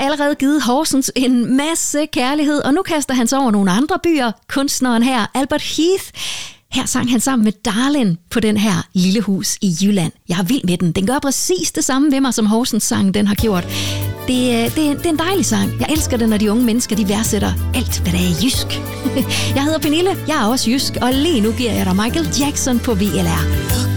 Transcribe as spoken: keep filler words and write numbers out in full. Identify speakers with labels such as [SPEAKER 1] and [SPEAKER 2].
[SPEAKER 1] allerede givet Horsens en masse kærlighed, og nu kaster han sig over nogle andre byer. Kunstneren her, Albert Heath. Her sang han sammen med Darlin på den her lille hus i Jylland. Jeg er vild med den. Den gør præcis det samme ved mig, som Horsens sang den har gjort. Det, det, det er en dejlig sang. Jeg elsker det, når de unge mennesker de værdsætter alt, hvad der er jysk. Jeg hedder Pernille, jeg er også jysk, og lige nu giver jeg dig Michael Jackson på V L R.